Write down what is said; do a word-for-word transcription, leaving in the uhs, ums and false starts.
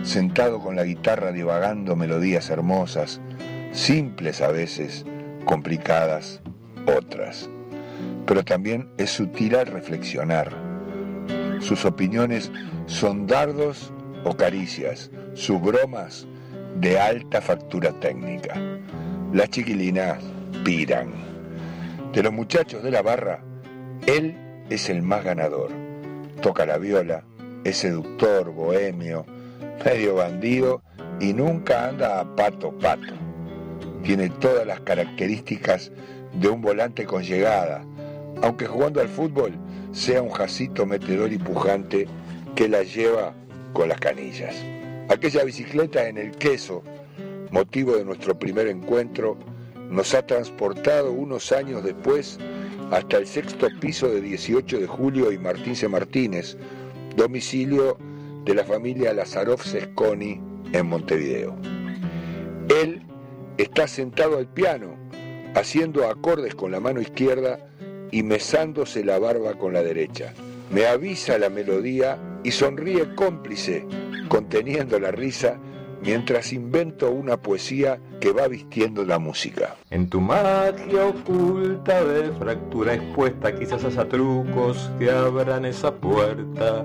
sentado con la guitarra divagando melodías hermosas, simples a veces, complicadas otras. Pero también es sutil al reflexionar. Sus opiniones son dardos o caricias, sus bromas de alta factura técnica. Las chiquilinas piran. De los muchachos de la barra, él es el más ganador. Toca la viola, es seductor, bohemio, medio bandido y nunca anda a pato pato. Tiene todas las características de un volante con llegada, aunque jugando al fútbol sea un jacito metedor y pujante que la lleva con las canillas. Aquella bicicleta en el queso, motivo de nuestro primer encuentro, nos ha transportado unos años después hasta el sexto piso de dieciocho de julio y Martín C. Martínez, domicilio de la familia Lazarov Sesconi en Montevideo. Él está sentado al piano, haciendo acordes con la mano izquierda y mesándose la barba con la derecha. Me avisa la melodía y sonríe cómplice, conteniendo la risa, mientras invento una poesía que va vistiendo la música. En tu magia oculta de fractura expuesta, quizás haya trucos que abran esa puerta.